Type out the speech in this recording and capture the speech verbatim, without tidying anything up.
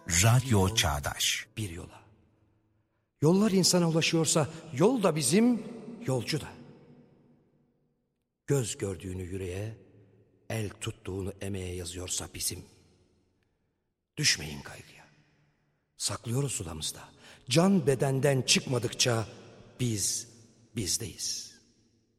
Radyo Çağdaş. Bir yola. Yollar insana ulaşıyorsa yol da bizim, yolcu da. Göz gördüğünü yüreğe, el tuttuğunu emeğe yazıyorsa bizim. Düşmeyin kaygıya. Saklıyoruz sulamızda. Can bedenden çıkmadıkça biz bizdeyiz.